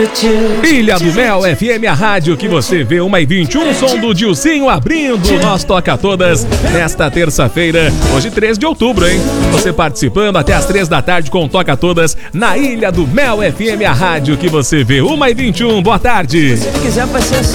Ilha do Mel FM, a rádio que você vê, 1h21, som do Dilcinho abrindo. Nós toca todas nesta terça-feira, hoje 3 de outubro, hein? Você participando até as 3 da tarde com Toca Todas na Ilha do Mel FM, a rádio que você vê, 1h21, boa tarde. Se quiser, vai ser assim.